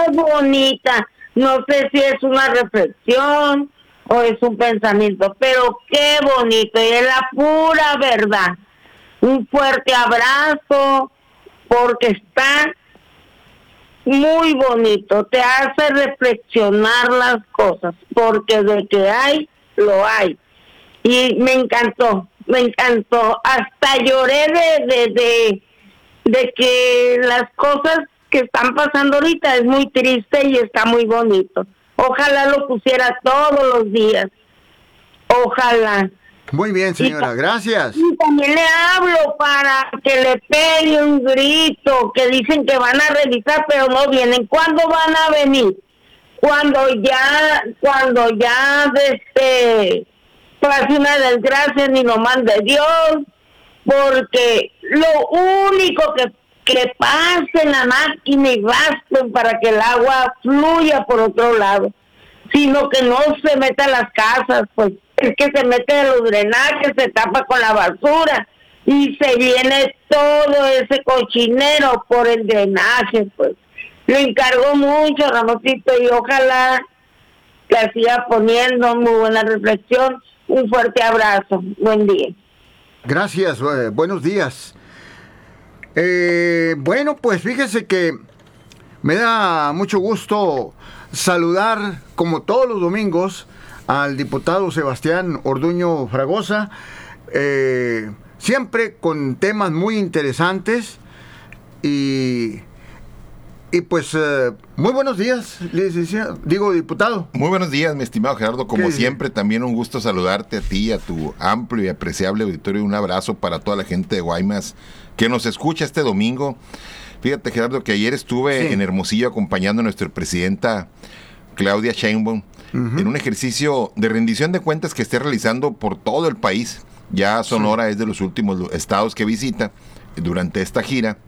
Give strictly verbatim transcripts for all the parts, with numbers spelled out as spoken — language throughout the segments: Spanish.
bonita. No sé si es una reflexión o es un pensamiento, pero qué bonito, y es la pura verdad. Un fuerte abrazo, porque está muy bonito, te hace reflexionar las cosas, porque de que hay, lo hay. Y me encantó, me encantó, hasta lloré de, de, de, de que las cosas que están pasando ahorita es muy triste y está muy bonito. Ojalá lo pusiera todos los días, ojalá. Muy bien, señora, y, gracias. Y también le hablo para que le pegue un grito, que dicen que van a revisar, pero no vienen. ¿Cuándo van a venir? Cuando ya, cuando ya este, pase una desgracia, ni lo mande Dios, porque lo único que, que pase en la máquina y gasten para que el agua fluya por otro lado, sino que no se meta a las casas, pues es que se mete en los drenajes, se tapa con la basura y se viene todo ese cochinero por el drenaje, pues. Le encargó mucho, Ramosito, y ojalá la siga poniendo. Muy buena reflexión. Un fuerte abrazo. Buen día. Gracias, eh, buenos días. Eh, bueno, pues fíjese que me da mucho gusto saludar, como todos los domingos, al diputado Sebastián Orduño Fragosa, eh, siempre con temas muy interesantes y, y pues eh, muy buenos días, licenciado, digo diputado. Muy buenos días, mi estimado Gerardo, como siempre, también un gusto saludarte a ti, a tu amplio y apreciable auditorio, un abrazo para toda la gente de Guaymas que nos escucha este domingo. Fíjate, Gerardo, que ayer estuve sí. en Hermosillo acompañando a nuestra presidenta Claudia Sheinbaum uh-huh. en un ejercicio de rendición de cuentas que esté realizando por todo el país. Ya Sonora sí. es de los últimos estados que visita durante esta gira.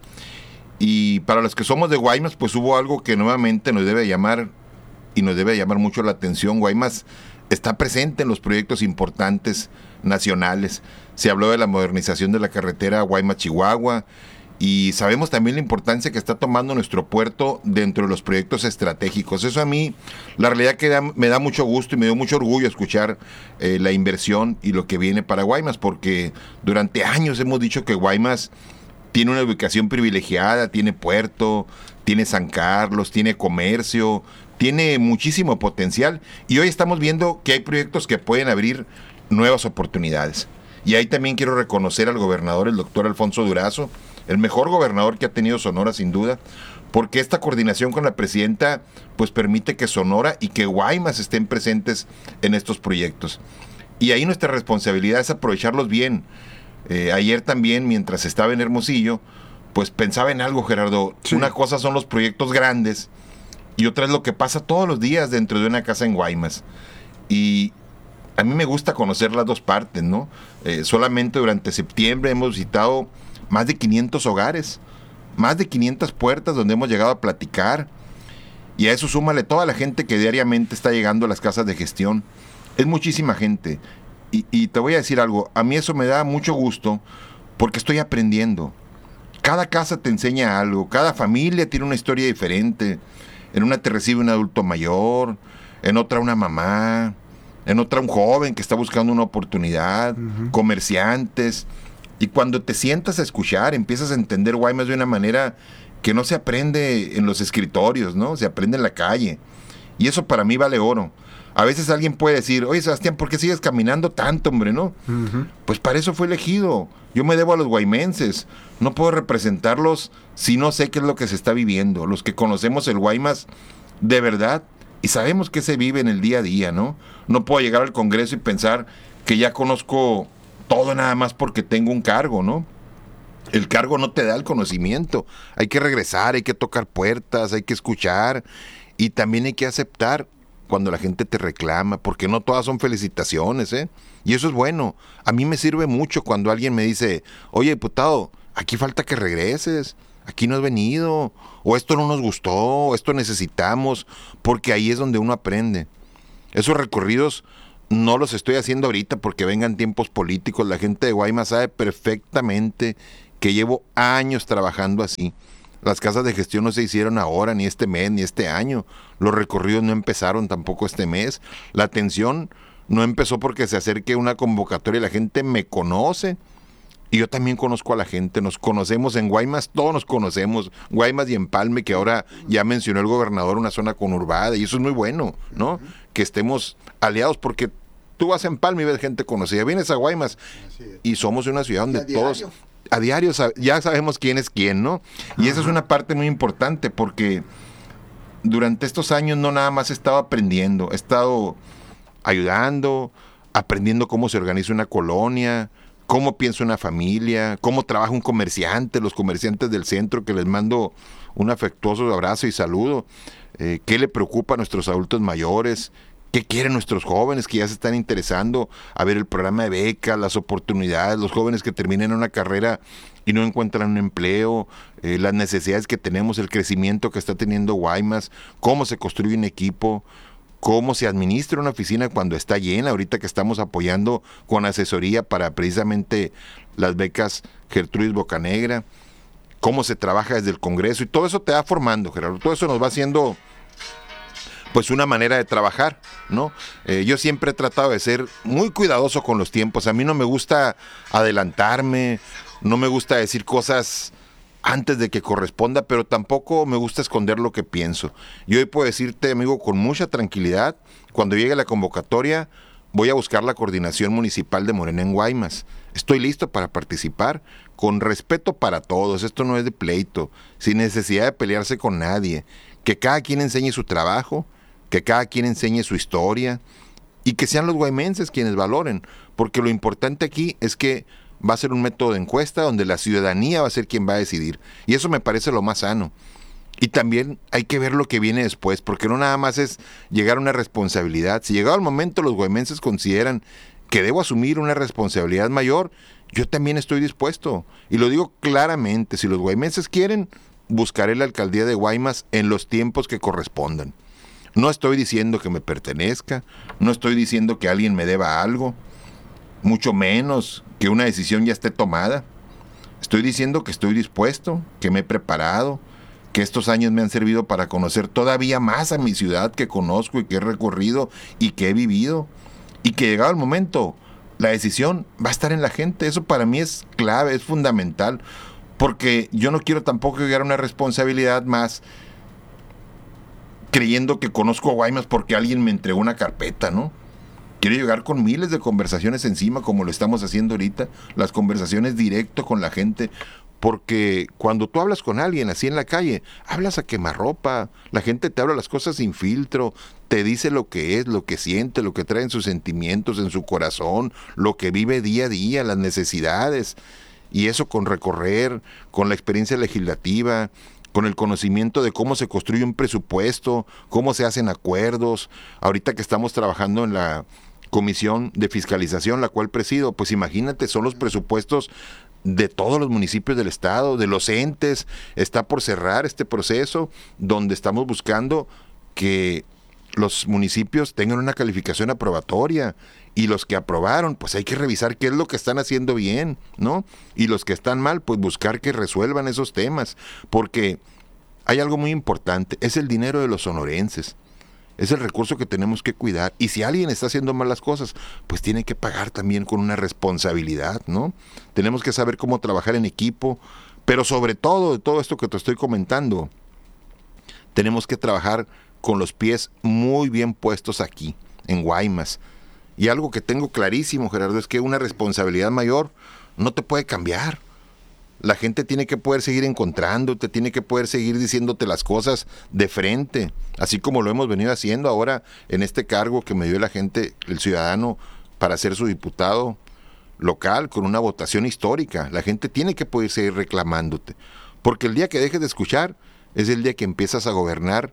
Y para los que somos de Guaymas, pues hubo algo que nuevamente nos debe llamar y nos debe llamar mucho la atención. Guaymas está presente en los proyectos importantes nacionales. Se habló de la modernización de la carretera Guaymas-Chihuahua. Y sabemos también la importancia que está tomando nuestro puerto dentro de los proyectos estratégicos. Eso a mí, la realidad que da, me da mucho gusto y me dio mucho orgullo escuchar eh, la inversión y lo que viene para Guaymas, porque durante años hemos dicho que Guaymas tiene una ubicación privilegiada, tiene puerto, tiene San Carlos, tiene comercio, tiene muchísimo potencial. Y hoy estamos viendo que hay proyectos que pueden abrir nuevas oportunidades. Y ahí también quiero reconocer al gobernador, el doctor Alfonso Durazo, el mejor gobernador que ha tenido Sonora sin duda, porque esta coordinación con la presidenta pues permite que Sonora y que Guaymas estén presentes en estos proyectos. Y ahí nuestra responsabilidad es aprovecharlos bien. Eh, ayer también, mientras estaba en Hermosillo, pues pensaba en algo, Gerardo. Sí. Una cosa son los proyectos grandes y otra es lo que pasa todos los días dentro de una casa en Guaymas. Y a mí me gusta conocer las dos partes, ¿no? Eh, solamente durante septiembre hemos visitado más de quinientos hogares, más de quinientas puertas donde hemos llegado a platicar, y a eso súmale toda la gente que diariamente está llegando a las casas de gestión. Es muchísima gente, y, y te voy a decir algo, a mí eso me da mucho gusto, porque estoy aprendiendo. Cada casa te enseña algo, cada familia tiene una historia diferente. En una te recibe un adulto mayor, en otra una mamá, en otra un joven que está buscando una oportunidad, uh-huh. comerciantes. Y cuando te sientas a escuchar, empiezas a entender Guaymas de una manera que no se aprende en los escritorios, ¿no? Se aprende en la calle. Y eso para mí vale oro. A veces alguien puede decir, oye, Sebastián, ¿por qué sigues caminando tanto, hombre, no? Uh-huh. Pues para eso fue elegido. Yo me debo a los guaymenses. No puedo representarlos si no sé qué es lo que se está viviendo. Los que conocemos el Guaymas de verdad y sabemos qué se vive en el día a día, ¿no? No puedo llegar al Congreso y pensar que ya conozco todo nada más porque tengo un cargo, ¿no? El cargo no te da el conocimiento. Hay que regresar, hay que tocar puertas, hay que escuchar y también hay que aceptar cuando la gente te reclama, porque no todas son felicitaciones, ¿eh? Y eso es bueno. A mí me sirve mucho cuando alguien me dice, oye, diputado, aquí falta que regreses, aquí no has venido, o esto no nos gustó, o esto necesitamos, porque ahí es donde uno aprende. Esos recorridos no los estoy haciendo ahorita porque vengan tiempos políticos. La gente de Guaymas sabe perfectamente que llevo años trabajando así. Las casas de gestión no se hicieron ahora, ni este mes, ni este año. Los recorridos no empezaron tampoco este mes. La atención no empezó porque se acerque una convocatoria y la gente me conoce. Y yo también conozco a la gente, nos conocemos en Guaymas, todos nos conocemos, Guaymas y Empalme, que ahora ya mencionó el gobernador, una zona conurbada, y eso es muy bueno, ¿no? Uh-huh. Que estemos aliados, porque tú vas a Empalme y ves gente conocida, vienes a Guaymas, y somos una ciudad donde todos, a diario, ya sabemos quién es quién, ¿no? Y uh-huh. esa es una parte muy importante, porque durante estos años no nada más he estado aprendiendo, he estado ayudando, aprendiendo cómo se organiza una colonia, cómo piensa una familia, cómo trabaja un comerciante, los comerciantes del centro, que les mando un afectuoso abrazo y saludo, eh, qué le preocupa a nuestros adultos mayores, qué quieren nuestros jóvenes que ya se están interesando a ver el programa de becas, las oportunidades, los jóvenes que terminan una carrera y no encuentran un empleo, eh, las necesidades que tenemos, el crecimiento que está teniendo Guaymas, cómo se construye un equipo, cómo se administra una oficina cuando está llena, ahorita que estamos apoyando con asesoría para precisamente las becas Gertrudis Bocanegra, cómo se trabaja desde el Congreso, y todo eso te va formando, Gerardo, todo eso nos va haciendo pues una manera de trabajar, ¿no? Eh, yo siempre he tratado de ser muy cuidadoso con los tiempos, a mí no me gusta adelantarme, no me gusta decir cosas antes de que corresponda, pero tampoco me gusta esconder lo que pienso. Yo hoy puedo decirte, amigo, con mucha tranquilidad, cuando llegue la convocatoria, voy a buscar la coordinación municipal de Morena en Guaymas. Estoy listo para participar, con respeto para todos, esto no es de pleito, sin necesidad de pelearse con nadie, que cada quien enseñe su trabajo, que cada quien enseñe su historia, y que sean los guaymenses quienes valoren, porque lo importante aquí es que va a ser un método de encuesta donde la ciudadanía va a ser quien va a decidir. Y eso me parece lo más sano. Y también hay que ver lo que viene después, porque no nada más es llegar a una responsabilidad. Si llegado el momento los guaymenses consideran que debo asumir una responsabilidad mayor, yo también estoy dispuesto. Y lo digo claramente, si los guaymenses quieren, buscaré la alcaldía de Guaymas en los tiempos que correspondan. No estoy diciendo que me pertenezca, no estoy diciendo que alguien me deba algo, mucho menos que una decisión ya esté tomada. Estoy diciendo que estoy dispuesto, que me he preparado, que estos años me han servido para conocer todavía más a mi ciudad que conozco y que he recorrido y que he vivido, y que llegado el momento, la decisión va a estar en la gente. Eso para mí es clave, es fundamental, porque yo no quiero tampoco llegar a una responsabilidad más creyendo que conozco a Guaymas porque alguien me entregó una carpeta, ¿no? Quiero llegar con miles de conversaciones encima, como lo estamos haciendo ahorita, las conversaciones directo con la gente, porque cuando tú hablas con alguien así en la calle, hablas a quemarropa, la gente te habla las cosas sin filtro, te dice lo que es, lo que siente, lo que trae en sus sentimientos, en su corazón, lo que vive día a día, las necesidades, y eso con recorrer, con la experiencia legislativa, con el conocimiento de cómo se construye un presupuesto, cómo se hacen acuerdos. Ahorita que estamos trabajando en la comisión de fiscalización, la cual presido, pues imagínate, son los presupuestos de todos los municipios del estado, de los entes. Está por cerrar este proceso donde estamos buscando que los municipios tengan una calificación aprobatoria, y los que aprobaron, pues hay que revisar qué es lo que están haciendo bien, ¿no? Y los que están mal, pues buscar que resuelvan esos temas, porque hay algo muy importante, es el dinero de los sonorenses. Es el recurso que tenemos que cuidar. Y si alguien está haciendo malas cosas, pues tiene que pagar también con una responsabilidad, ¿no? Tenemos que saber cómo trabajar en equipo, pero sobre todo, de todo esto que te estoy comentando, tenemos que trabajar con los pies muy bien puestos aquí, en Guaymas. Y algo que tengo clarísimo, Gerardo, es que una responsabilidad mayor no te puede cambiar. La gente tiene que poder seguir encontrándote, tiene que poder seguir diciéndote las cosas de frente, así como lo hemos venido haciendo ahora en este cargo que me dio la gente, el ciudadano, para ser su diputado local con una votación histórica. La gente tiene que poder seguir reclamándote, porque el día que dejes de escuchar es el día que empiezas a gobernar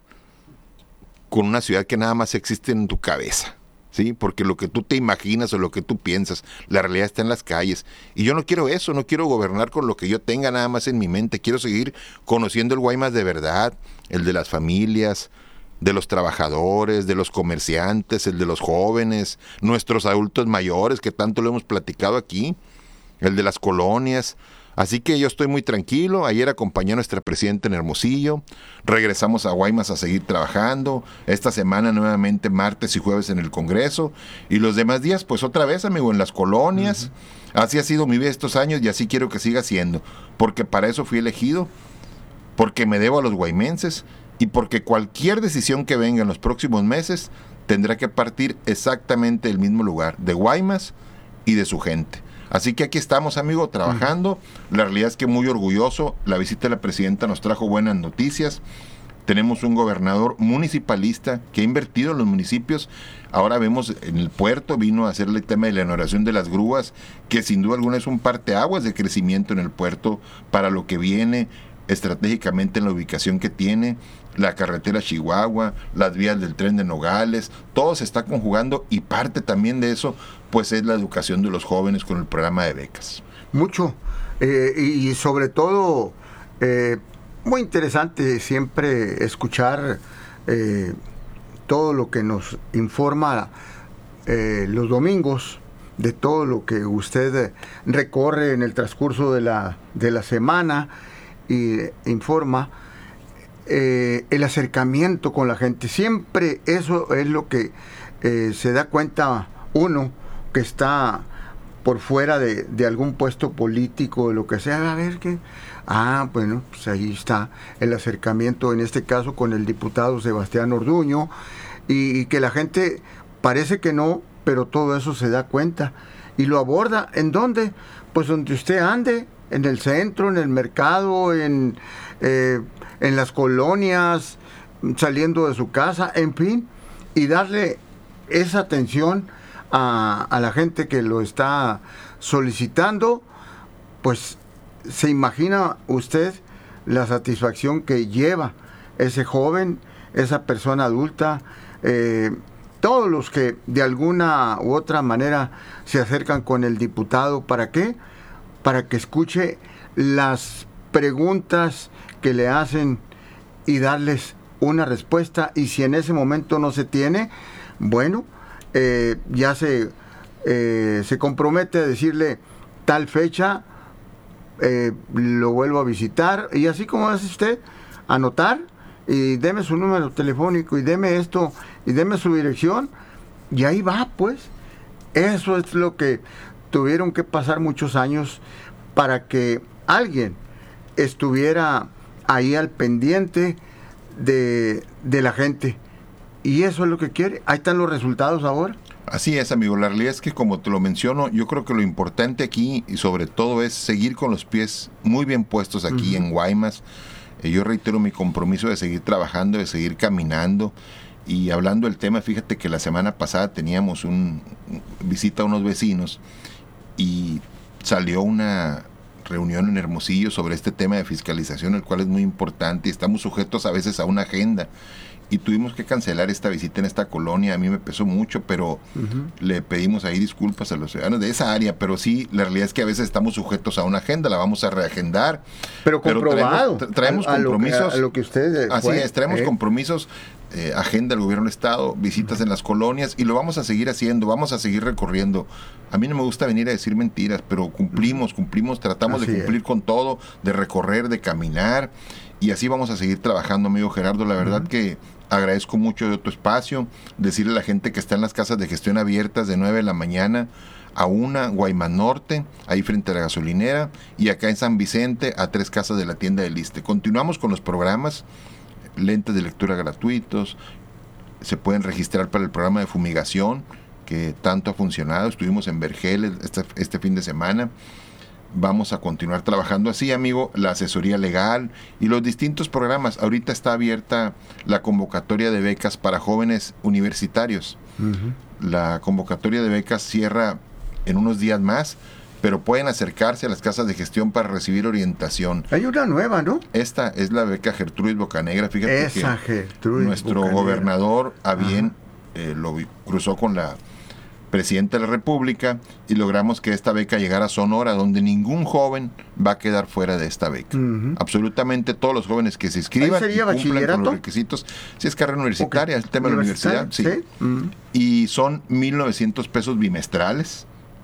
con una ciudad que nada más existe en tu cabeza. ¿Sí? Porque lo que tú te imaginas o lo que tú piensas, la realidad está en las calles. Y yo no quiero eso, no quiero gobernar con lo que yo tenga nada más en mi mente. Quiero seguir conociendo el Guaymas de verdad, el de las familias, de los trabajadores, de los comerciantes, el de los jóvenes, nuestros adultos mayores, que tanto lo hemos platicado aquí, el de las colonias. Así que yo estoy muy tranquilo. Ayer acompañé a nuestra presidenta en Hermosillo. Regresamos a Guaymas a seguir trabajando. Esta semana nuevamente martes y jueves en el Congreso. Y los demás días, pues otra vez, amigo, en las colonias. Uh-huh. Así ha sido mi vida estos años y así quiero que siga siendo. Porque para eso fui elegido. Porque me debo a los guaymenses. Y porque cualquier decisión que venga en los próximos meses tendrá que partir exactamente del mismo lugar, de Guaymas y de su gente. Así que aquí estamos, amigo, trabajando. La realidad es que muy orgulloso. La visita de la presidenta nos trajo buenas noticias. Tenemos un gobernador municipalista que ha invertido en los municipios. Ahora vemos en el puerto, vino a hacer el tema de la inauguración de las grúas, que sin duda alguna es un parteaguas de crecimiento en el puerto para lo que viene estratégicamente en la ubicación que tiene. La carretera Chihuahua, las vías del tren de Nogales, todo se está conjugando y parte también de eso, pues es la educación de los jóvenes con el programa de becas. Mucho, eh, y sobre todo, eh, muy interesante siempre escuchar eh, todo lo que nos informa eh, los domingos, de todo lo que usted recorre en el transcurso de la, de la semana y informa. Eh, el acercamiento con la gente, siempre eso es lo que eh, se da cuenta uno que está por fuera de, de algún puesto político, de lo que sea, a ver qué, ah, bueno, pues ahí está el acercamiento, en este caso con el diputado Sebastián Orduño, y, y que la gente parece que no, pero todo eso se da cuenta, y lo aborda, ¿en dónde? Pues donde usted ande, en el centro, en el mercado, en... Eh, en las colonias, saliendo de su casa, en fin, y darle esa atención a, a la gente que lo está solicitando, pues se imagina usted la satisfacción que lleva ese joven, esa persona adulta, eh, todos los que de alguna u otra manera se acercan con el diputado. ¿Para qué? Para que escuche las preguntas que le hacen y darles una respuesta, y si en ese momento no se tiene, bueno, eh, ya se, eh, se compromete a decirle tal fecha, eh, lo vuelvo a visitar, y así como hace usted, anotar, y deme su número telefónico, y deme esto, y deme su dirección, y ahí va, pues. Eso es lo que tuvieron que pasar muchos años para que alguien estuviera ahí al pendiente de, de la gente, y eso es lo que quiere. Ahí están los resultados ahora. Así es, amigo. La realidad es que, como te lo menciono, yo creo que lo importante aquí y sobre todo es seguir con los pies muy bien puestos aquí uh-huh. en Guaymas. Eh, yo reitero mi compromiso de seguir trabajando, de seguir caminando. Y hablando del tema, fíjate que la semana pasada teníamos un, un visita a unos vecinos y salió una reunión en Hermosillo sobre este tema de fiscalización, el cual es muy importante, y estamos sujetos a veces a una agenda, y tuvimos que cancelar esta visita en esta colonia. A mí me pesó mucho, pero uh-huh. le pedimos ahí disculpas a los ciudadanos de esa área, pero sí, la realidad es que a veces estamos sujetos a una agenda, la vamos a reagendar. Pero comprobado. Pero traemos, traemos a, a compromisos. Lo que, a, a lo que usted Así fue, es, traemos eh. compromisos, eh, agenda del gobierno del estado, visitas uh-huh. en las colonias, y lo vamos a seguir haciendo, vamos a seguir recorriendo. A mí no me gusta venir a decir mentiras, pero cumplimos, cumplimos, tratamos así de cumplir es. con todo, de recorrer, de caminar, y así vamos a seguir trabajando, amigo Gerardo. La verdad uh-huh. que agradezco mucho de tu espacio, decirle a la gente que está en las casas de gestión abiertas de nueve de la mañana a una, Guaymas Norte, ahí frente a la gasolinera, y acá en San Vicente a tres casas de la tienda del Iste. Continuamos con los programas, lentes de lectura gratuitos, se pueden registrar para el programa de fumigación que tanto ha funcionado. Estuvimos en Vergel este, este fin de semana. Vamos a continuar trabajando así, amigo, la asesoría legal y los distintos programas. Ahorita está abierta la convocatoria de becas para jóvenes universitarios. Uh-huh. La convocatoria de becas cierra en unos días más, pero pueden acercarse a las casas de gestión para recibir orientación. Hay una nueva, ¿no? Esta es la beca Gertrudis Bocanegra. Fíjate Esa que Gertrudis nuestro Bocanegra. gobernador a bien eh, lo cruzó con la presidenta de la República y logramos que esta beca llegara a Sonora, donde ningún joven va a quedar fuera de esta beca. Uh-huh. Absolutamente todos los jóvenes que se inscriban sería y cumplan con los bachillerato? requisitos. Si es carrera universitaria, Okay. el tema de la universidad, sí. ¿Sí? Uh-huh. Y son mil novecientos pesos bimestrales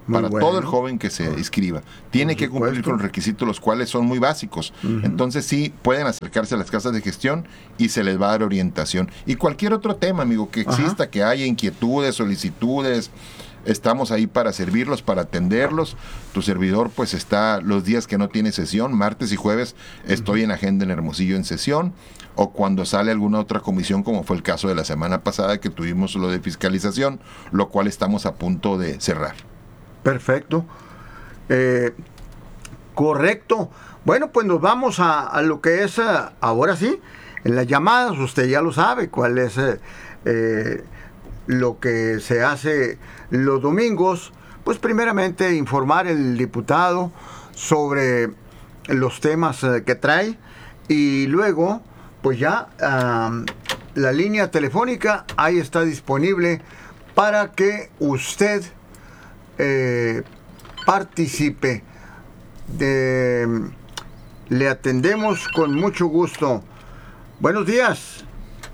Muy para bueno. todo el joven que se inscriba. Tiene que cumplir con los requisitos, los cuales son muy básicos. Uh-huh. Entonces sí, pueden acercarse a las casas de gestión y se les va a dar orientación. Y cualquier otro tema, amigo, que exista, uh-huh. que haya inquietudes, solicitudes, estamos ahí para servirlos, para atenderlos. Tu servidor pues está los días que no tiene sesión, martes y jueves estoy uh-huh. en agenda en Hermosillo en sesión, o cuando sale alguna otra comisión, como fue el caso de la semana pasada que tuvimos lo de fiscalización, lo cual estamos a punto de cerrar. Perfecto. Eh, correcto. Bueno, pues nos vamos a, a lo que es, uh, ahora sí, en las llamadas, usted ya lo sabe, cuál es uh, eh, lo que se hace los domingos. Pues primeramente informar el diputado sobre los temas uh, que trae, y luego, pues ya uh, la línea telefónica ahí está disponible para que usted Eh, participe. De, le atendemos con mucho gusto. Buenos días.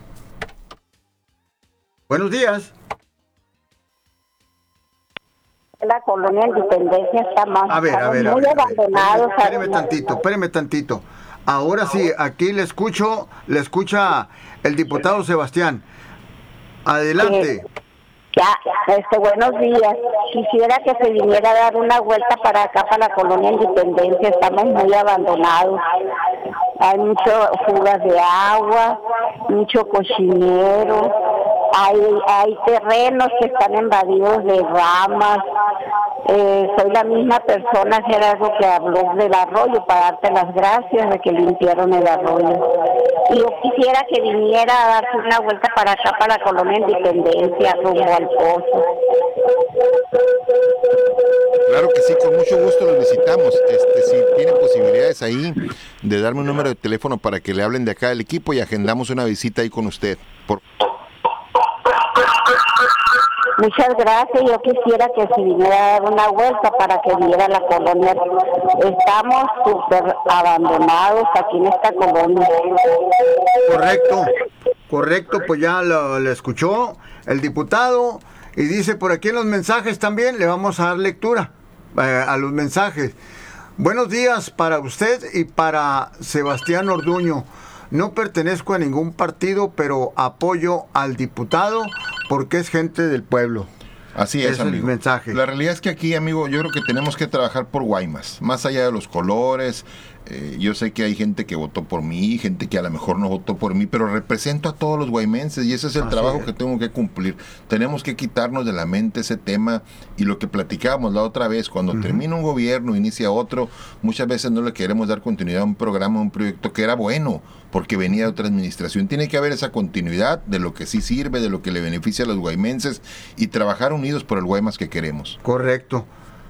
Buenos días. La colonia Independencia está más a ver, a ver, muy a ver, abandonado. Espéreme tantito, espéreme tantito. Ahora sí, aquí le escucho, le escucha el diputado Sebastián. Adelante. Sí. Ya, este, buenos días. Quisiera que se viniera a dar una vuelta para acá, para la colonia Independencia. Estamos muy abandonados. Hay muchas fugas de agua, mucho cochinero. Hay, hay terrenos que están invadidos de ramas. Eh, soy la misma persona, Gerardo, que habló del arroyo, para darte las gracias de que limpiaron el arroyo. Y yo quisiera que viniera a darse una vuelta para acá, para la colonia Independencia, rumbo al pozo. Claro que sí, con mucho gusto los visitamos. Este, si tiene posibilidades ahí de darme un número de teléfono para que le hablen de acá del equipo y agendamos una visita ahí con usted. Por... Muchas gracias. Yo quisiera que se viniera a dar una vuelta para que viera la colonia. Estamos súper abandonados aquí en esta colonia. Correcto, correcto, pues ya lo, lo escuchó el diputado, y dice por aquí en los mensajes también, le vamos a dar lectura eh, a los mensajes. Buenos días para usted y para Sebastián Orduño. No pertenezco a ningún partido, pero apoyo al diputado porque es gente del pueblo. Así es, es amigo. El mensaje. La realidad es que aquí, amigo, yo creo que tenemos que trabajar por Guaymas, más allá de los colores. Eh, yo sé que hay gente que votó por mí, gente que a lo mejor no votó por mí, pero represento a todos los guaymenses y ese es el Así trabajo es. que tengo que cumplir. Tenemos que quitarnos de la mente ese tema, y lo que platicábamos la otra vez, cuando uh-huh. termina un gobierno, inicia otro, muchas veces no le queremos dar continuidad a un programa, a un proyecto que era bueno, porque venía de otra administración. Tiene que haber esa continuidad de lo que sí sirve, de lo que le beneficia a los guaymenses, y trabajar unidos por el Guaymas que queremos. Correcto.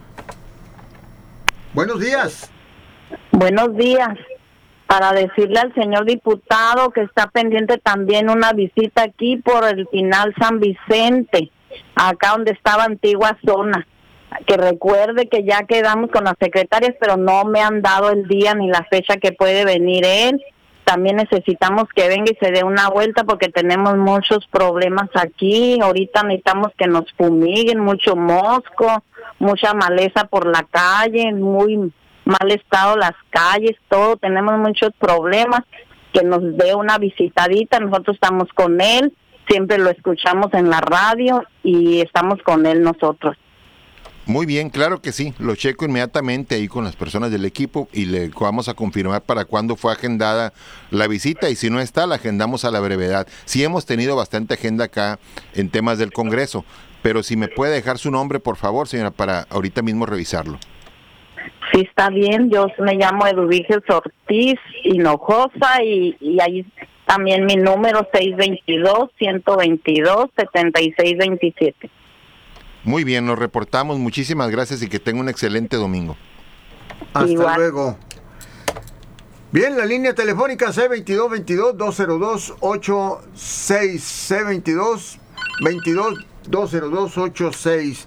Buenos días. Buenos días. Para decirle al señor diputado que está pendiente también una visita aquí por el final San Vicente, acá donde estaba antigua zona. Que recuerde que ya quedamos con las secretarias, pero no me han dado el día ni la fecha que puede venir él. También necesitamos que venga y se dé una vuelta porque tenemos muchos problemas aquí. Ahorita necesitamos que nos fumiguen, mucho mosco, mucha maleza por la calle, muy mal estado las calles, todo. Tenemos muchos problemas. Que nos dé una visitadita. Nosotros estamos con él, siempre lo escuchamos en la radio y estamos con él nosotros. Muy bien, claro que sí, lo checo inmediatamente ahí con las personas del equipo y le vamos a confirmar para cuándo fue agendada la visita, y si no está, la agendamos a la brevedad. Sí hemos tenido bastante agenda acá en temas del Congreso, pero si me puede dejar su nombre, por favor, señora, para ahorita mismo revisarlo. Sí, está bien, yo me llamo Eduviges Ortiz Hinojosa y, y ahí también mi número seis dos dos, uno dos dos, siete seis dos siete. Muy bien, nos reportamos. Muchísimas gracias y que tenga un excelente domingo. Hasta Igual. luego. Bien, la línea telefónica C veintidós veintidós, doscientos dos, ochenta y seis. C veintidós veintidós, doscientos dos, ochenta y seis.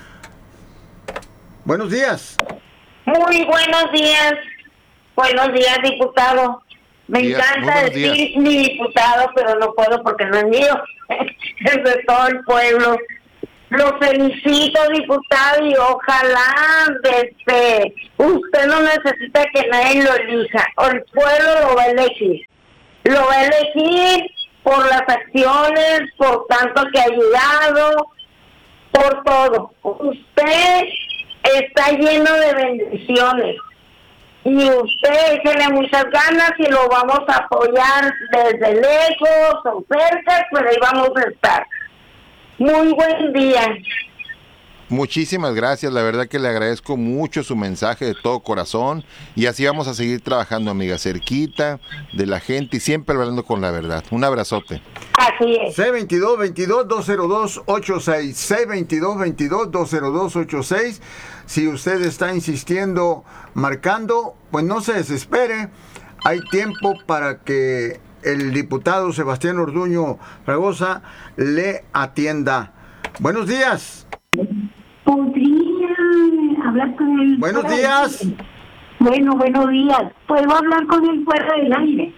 Buenos días. Muy buenos días. Buenos días, diputado. Me días, encanta decir días. mi diputado, pero no puedo porque no es mío. Es de todo el pueblo. Lo felicito, diputado, y ojalá desde usted no necesita que nadie lo elija, el pueblo lo va a elegir. Lo va a elegir por las acciones, por tanto que ha ayudado, por todo. Usted está lleno de bendiciones y usted échele muchas ganas y lo vamos a apoyar desde lejos o cerca, pero ahí vamos a estar. Muy buen día. Muchísimas gracias, la verdad que le agradezco mucho su mensaje de todo corazón y así vamos a seguir trabajando, amiga, cerquita de la gente y siempre hablando con la verdad. Un abrazote. Así es. C veintidós veintidós dos cero dos ochenta y seis, C veintidós veintidós dos cero dos ochenta y seis. Si usted está insistiendo, marcando, pues no se desespere, hay tiempo para que el diputado Sebastián Orduño Fragoso le atienda. Buenos días. ¿Podría hablar con él? Buenos días. Bueno, buenos días. ¿Puedo hablar con él fuera del aire?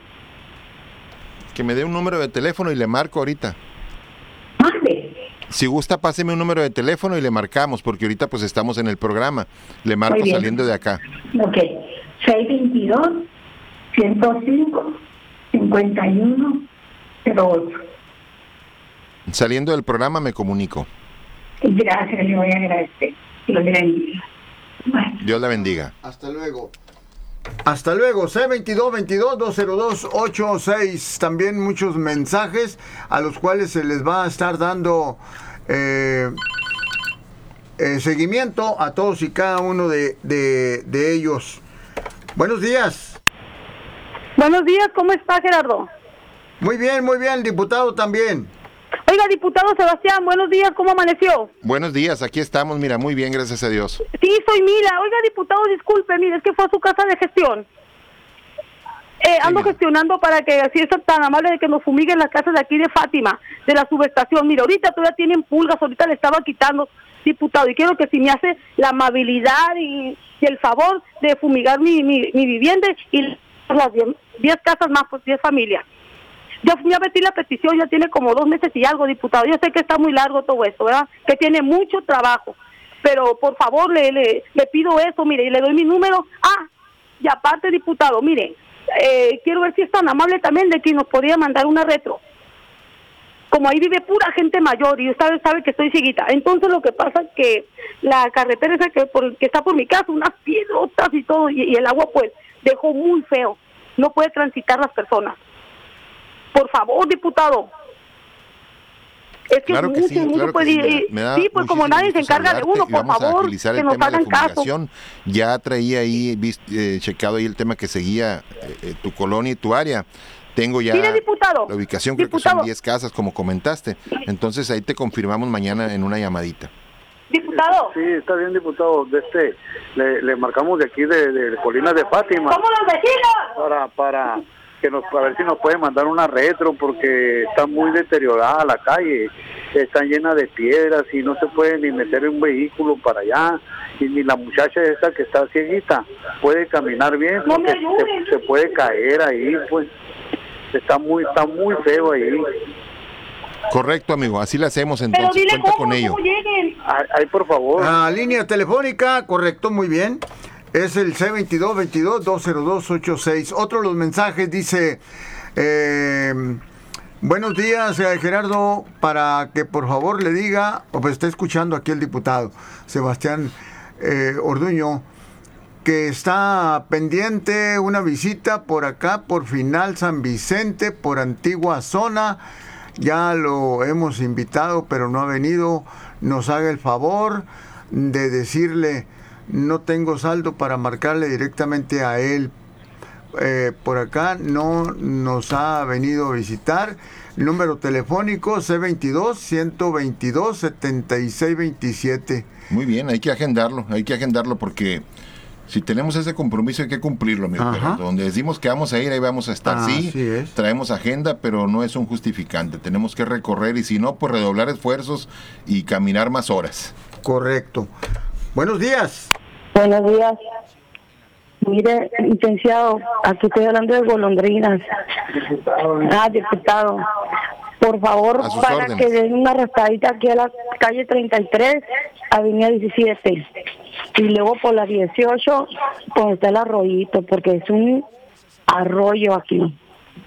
Que me dé un número de teléfono y le marco ahorita. ¿Dónde? Si gusta, páseme un número de teléfono y le marcamos, porque ahorita pues estamos en el programa. Le marco saliendo de acá. Ok. seis veintidós, ciento cinco, cincuenta y uno, cero ocho. Saliendo del programa me comunico. Gracias, le voy a agradecer. Dios le bendiga. Bueno. Dios la bendiga. Hasta luego. Hasta luego. C veintidós veintidós dos cero dos ochenta y seis. También muchos mensajes a los cuales se les va a estar dando eh, eh, seguimiento a todos y cada uno de, de, de ellos. Buenos días. Buenos días, ¿cómo está, Gerardo? Muy bien, muy bien, diputado también. Oiga, diputado Sebastián, buenos días, ¿cómo amaneció? Buenos días, aquí estamos, mira, muy bien, gracias a Dios. Sí, soy Mila. Oiga, diputado, disculpe, mire, es que fue a su casa de gestión. Eh, ando Mira. gestionando para que, así es tan amable de que nos fumiguen las casas de aquí de Fátima, de la subestación. Mira, ahorita todavía tienen pulgas, ahorita le estaba quitando, diputado, y quiero que si me hace la amabilidad y, y el favor de fumigar mi, mi, mi vivienda y las diez casas más, pues diez familias. Yo fui a metí la petición, ya tiene como dos meses y algo, diputado. Yo sé que está muy largo todo esto, ¿verdad? Que tiene mucho trabajo. Pero, por favor, le, le, le pido eso, mire, y le doy mi número. Ah, y aparte, diputado, mire, eh, quiero ver si es tan amable también de que nos podría mandar una retro. Como ahí vive pura gente mayor y usted sabe que estoy cieguita. Entonces, lo que pasa es que la carretera esa que, por, que está por mi casa, unas piedrotas y todo, y, y el agua, pues, dejó muy feo. No puede transitar las personas. Por favor, diputado. Es que claro que mucho, sí, mucho claro puede que sí, ir. me da Sí, pues como nadie se encarga de uno, por favor, que nos hagan caso. Ya traía ahí, vist, eh, checado ahí el tema que seguía eh, tu colonia y tu área. Tengo ya Mire, diputado, la ubicación, diputado. creo que son diez casas, como comentaste. Entonces ahí te confirmamos mañana en una llamadita. Diputado. Sí, está bien, diputado. De este, le, le marcamos de aquí, de, de Colinas de Fátima. ¡Somos los vecinos! Para, para... que nos, a ver si nos puede mandar una retro, porque está muy deteriorada la calle, está llena de piedras y no se puede ni meter un vehículo para allá, y ni la muchacha esa que está cieguita puede caminar bien, no porque se, se puede caer ahí, pues está muy, está muy feo ahí. Correcto, amigo, así lo hacemos entonces. Pero dile cuenta cómo, con ello. cómo lleguen. Ahí, ahí, por favor. La línea telefónica, correcto, muy bien. Es el C veintidós veintidós dos cero dos ochenta y seis. Otro de los mensajes dice, eh, buenos días, eh, Gerardo, para que por favor le diga, o pues está escuchando aquí el diputado Sebastián eh, Orduño, que está pendiente una visita por acá, por Final San Vicente, por Antigua Zona. Ya lo hemos invitado, pero no ha venido. Nos haga el favor de decirle... No tengo saldo para marcarle directamente a él. Eh, por acá no nos ha venido a visitar. Número telefónico C veintidós ciento veintidós setenta y seis veintisiete. Muy bien, hay que agendarlo, hay que agendarlo porque si tenemos ese compromiso hay que cumplirlo, amigo. Pero donde decimos que vamos a ir, ahí vamos a estar. Así sí, es. Traemos agenda, pero no es un justificante. Tenemos que recorrer y si no, pues redoblar esfuerzos y caminar más horas. Correcto. Buenos días. Buenos días. Mire, licenciado, aquí estoy hablando de golondrinas. Ah, diputado. Por favor, A sus para órdenes. que den una raspadita aquí a la calle treinta y tres, avenida diecisiete. Y luego por la dieciocho, donde está el arroyito, porque es un arroyo aquí.